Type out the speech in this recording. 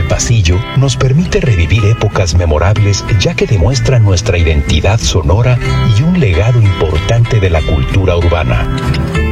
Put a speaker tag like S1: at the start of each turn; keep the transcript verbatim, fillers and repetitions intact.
S1: pasillo nos permite revivir épocas memorables, ya que demuestra nuestra identidad sonora y un legado importante de la cultura urbana.